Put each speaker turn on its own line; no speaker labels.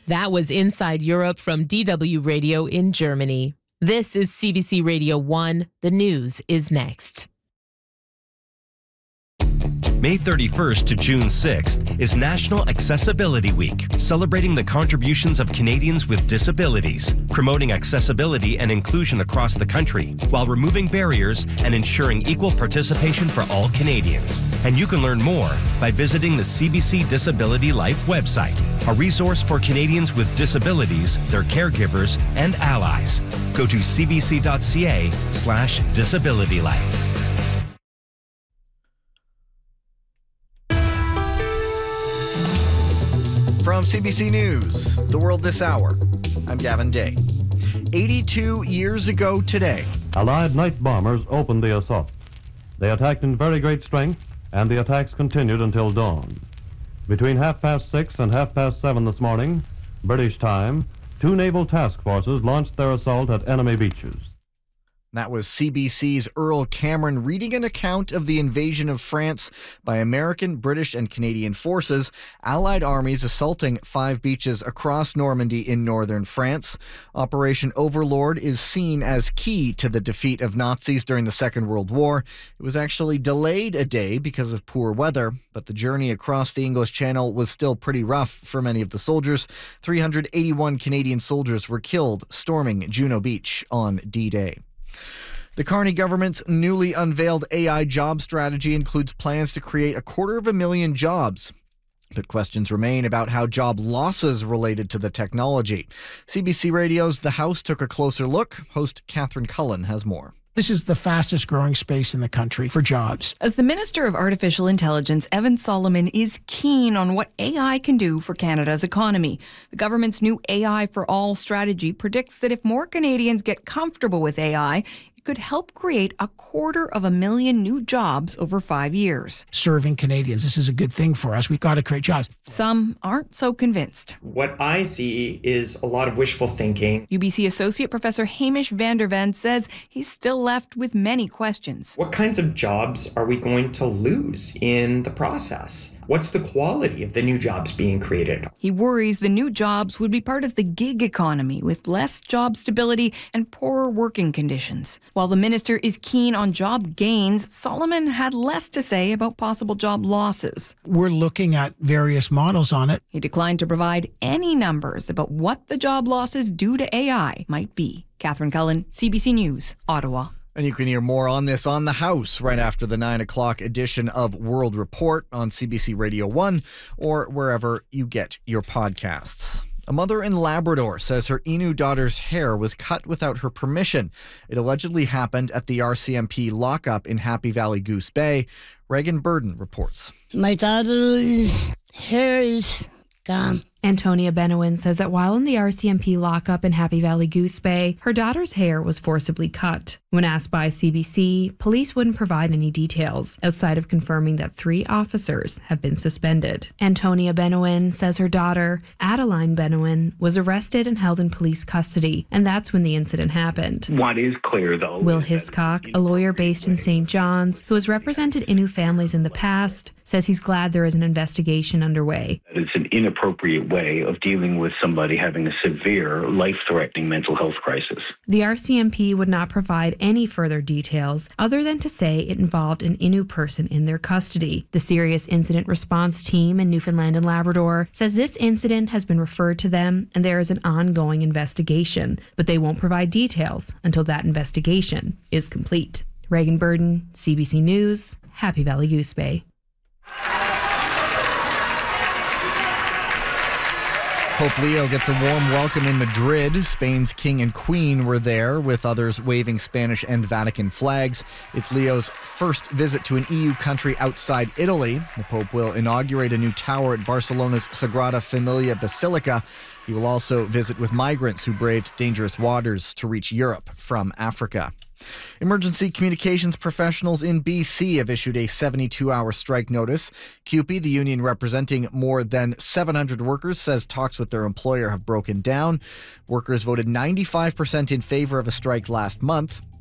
That was Inside Europe from DW Radio in Germany. This is CBC Radio 1. The news is next.
May 31st to June 6th is National Accessibility Week, celebrating the contributions of Canadians with disabilities, promoting accessibility and inclusion across the country, while removing barriers and ensuring equal participation for all Canadians. And you can learn more by visiting the CBC Disability Life website, a resource for Canadians with disabilities, their caregivers, and allies. Go to cbc.ca/disabilitylife.
From CBC News, The World This Hour, I'm Gavin Day. 82 years ago today,
Allied night bombers opened the assault. They attacked in very great strength, and the attacks continued until dawn. Between 6:30 and 7:30 this morning, British time, 2 naval task forces launched their assault at enemy beaches.
That was CBC's Earl Cameron reading an account of the invasion of France by American, British, and Canadian forces, Allied armies assaulting 5 beaches across Normandy in northern France. Operation Overlord is seen as key to the defeat of Nazis during the Second World War. It was actually delayed a day because of poor weather, but the journey across the English Channel was still pretty rough for many of the soldiers. 381 Canadian soldiers were killed storming Juno Beach on D-Day. The Carney government's newly unveiled AI job strategy includes plans to create 250,000 jobs. But questions remain about how job losses related to the technology. CBC Radio's The House took a closer look. Host Catherine Cullen has more.
This is the fastest growing space in the country for jobs.
As the Minister of Artificial Intelligence, Evan Solomon is keen on what AI can do for Canada's economy. The government's new AI for All strategy predicts that if more Canadians get comfortable with AI, it could help create 250,000 new jobs over 5 years.
Serving Canadians, this is a good thing for us. We've got to create jobs.
Some aren't so convinced.
What I see is a lot of wishful thinking.
UBC Associate Professor Hamish van der Ven says he's still left with many questions.
What kinds of jobs are we going to lose in the process? What's the quality of the new jobs being created?
He worries the new jobs would be part of the gig economy with less job stability and poorer working conditions. While the minister is keen on job gains, Solomon had less to say about possible job losses.
We're looking at various models on it.
He declined to provide any numbers about what the job losses due to AI might be. Catherine Cullen, CBC News, Ottawa.
And you can hear more on this on The House right after the 9 o'clock edition of World Report on CBC Radio 1 or wherever you get your podcasts. A mother in Labrador says her Innu daughter's hair was cut without her permission. It allegedly happened at the RCMP lockup in Happy Valley Goose Bay. Reagan Burden reports.
My daughter's hair is gone.
Antonia Benowin says that while in the RCMP lockup in Happy Valley Goose Bay, her daughter's hair was forcibly cut. When asked by CBC, police wouldn't provide any details, outside of confirming that 3 officers have been suspended. Antonia Benowin says her daughter, Adeline Benowin, was arrested and held in police custody, and that's when the incident happened.
What is clear, though...
Will Hiscock, a lawyer based in St. John's, who has represented Innu families in the past, says he's glad there is an investigation underway.
It's an inappropriate way of dealing with somebody having a severe, life-threatening mental health crisis.
The RCMP would not provide any further details other than to say it involved an Innu person in their custody. The Serious Incident Response Team in Newfoundland and Labrador says this incident has been referred to them and there is an ongoing investigation, but they won't provide details until that investigation is complete. Reagan Burden, CBC News, Happy Valley Goose Bay.
Pope Leo gets a warm welcome in Madrid. Spain's king and queen were there, with others waving Spanish and Vatican flags. It's Leo's first visit to an EU country outside Italy. The Pope will inaugurate a new tower at Barcelona's Sagrada Familia Basilica. He will also visit with migrants who braved dangerous waters to reach Europe from Africa. Emergency communications professionals in BC have issued a 72-hour strike notice. CUPE, the union representing more than 700 workers, says talks with their employer have broken down. Workers voted 95% in favor of a strike last month.